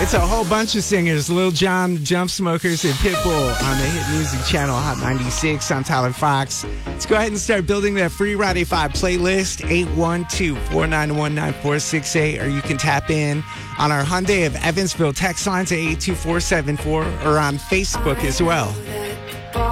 It's a whole bunch of singers. Lil Jon, Jump Smokers, and Pitbull on the Hit Music Channel, Hot 96. I'm Tyler Fox. Let's go ahead and start building that free Friday 5 playlist, 812-491-9468, or you can tap in on our Hyundai of Evansville text lines at 82474 or on Facebook as well.